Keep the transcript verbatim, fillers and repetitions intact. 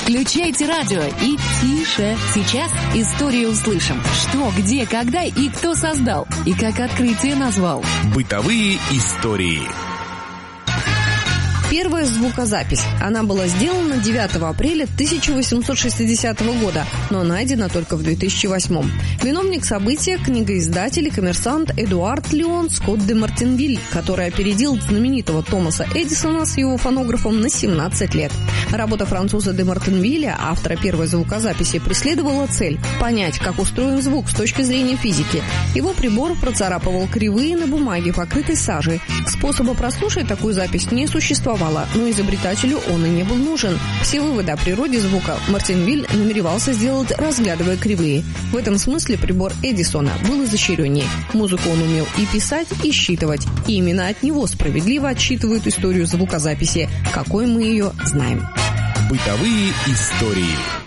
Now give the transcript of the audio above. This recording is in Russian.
Включайте радио и тише. Сейчас историю услышим. Что, где, когда и кто создал. И как открытие назвал. Бытовые истории. Первая звукозапись. Она была сделана девятого апреля тысяча восемьсот шестидесятого года, но найдена только в две тысячи восьмом. Виновник события – книгоиздатель и коммерсант Эдуард Леон Скотт де Мартинвиль, который опередил знаменитого Томаса Эдисона с его фонографом на семнадцать лет. Работа француза де Мартинвилля, автора первой звукозаписи, преследовала цель – понять, как устроен звук с точки зрения физики. Его прибор процарапывал кривые на бумаге, покрытой сажей. Способа прослушать такую запись не существовало, но изобретателю он и не был нужен. Все выводы о природе звука Мартинвиль намеревался сделать, разглядывая кривые. В этом смысле прибор Эдисона был изощреннее. Музыку он умел и писать, и считывать. И именно от него справедливо отсчитывают историю звукозаписи, какой мы ее знаем. Бытовые истории.